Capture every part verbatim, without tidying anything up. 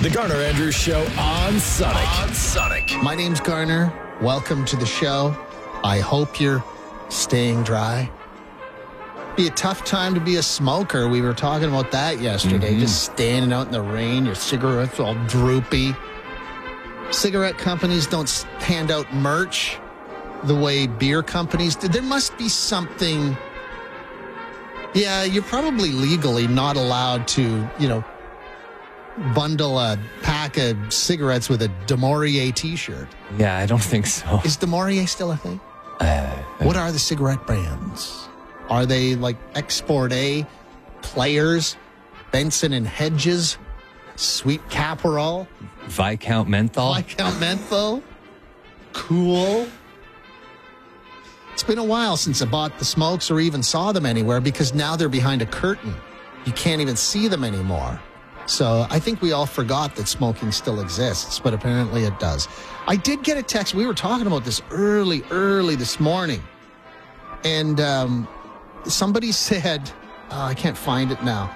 The Garner Andrews Show on Sonic. On Sonic. My name's Garner. Welcome to the show. I hope you're staying dry. Be a tough time to be a smoker. We were talking about that yesterday. Mm-hmm. Just standing out in the rain, your cigarettes all droopy. Cigarette companies don't hand out merch the way beer companies do. There must be something. Yeah, you're probably legally not allowed to, you know, bundle a pack of cigarettes with a DeMaurier t-shirt. Yeah, I don't think so. Is DeMaurier still a thing? Uh, what are the cigarette brands? Are they like Export A, Players, Benson and Hedges, Sweet Caporal, Viscount Menthol? Viscount Menthol, Cool. It's been a while since I bought the smokes or even saw them anywhere because now they're behind a curtain. You can't even see them anymore. So I think we all forgot that smoking still exists, but apparently it does. I did get a text. We were talking about this early, early this morning. And um, somebody said, oh, I can't find it now.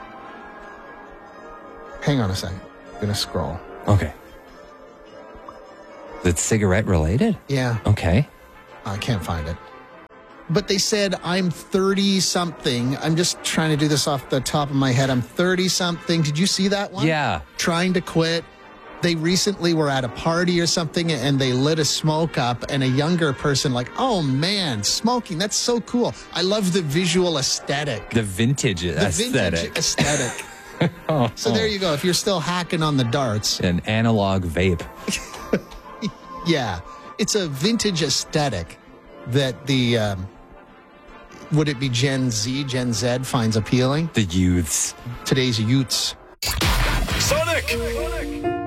Hang on a second. I'm going to scroll. Okay. Is it cigarette related? Yeah. Okay. I can't find it. But they said, I'm thirty-something. I'm just trying to do this off the top of my head. I'm thirty-something. Did you see that one? Yeah. Trying to quit. They recently were at a party or something, and they lit a smoke up, and a younger person like, oh, man, smoking, that's so cool. I love the visual aesthetic. The vintage the aesthetic. vintage aesthetic. oh, so there you go. If you're still hacking on the darts. An analog vape. Yeah. It's a vintage aesthetic that the... Um, would it be Gen Z, Gen Z finds appealing? The youths. Today's youths. Sonic! Sonic.